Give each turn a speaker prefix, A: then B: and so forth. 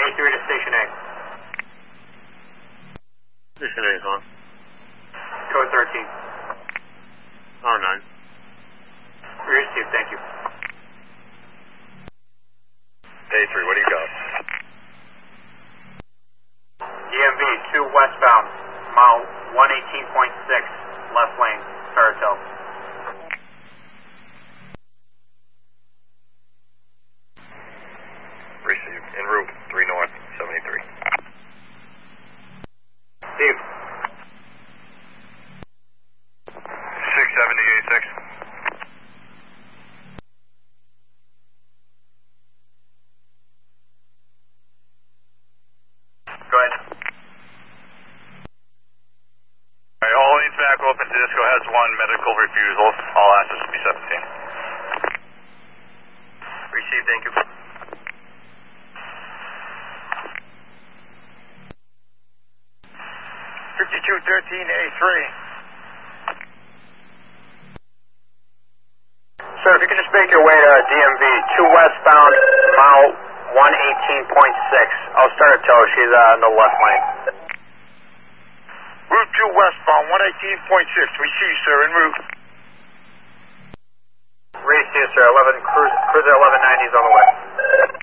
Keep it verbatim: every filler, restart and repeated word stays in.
A: A three to Station A.
B: Station A is on.
A: Code thirteen.
B: Oh, nine.
A: Received, thank you.
C: A three, what do you got?
A: D M V two westbound, mile one eighteen point six, left lane, Saratoga.
C: Received. En route, three north, seventy-three.
A: Steve.
C: six seventy, eighty-six.
A: Go ahead.
C: Alright, all lanes back open. Disco has one medical refusal. All access will be seventeen.
A: Received, thank you.
C: fifty-two thirteen A three.
A: Sir, if you could just make your way to D M V two westbound, mile one eighteen point six. I'll start at tow. She's uh, on the left lane.
C: Route two westbound, one eighteen point six. We see you, sir, en route.
A: Race here, sir. eleven, cruise, cruiser eleven ninety is on the way.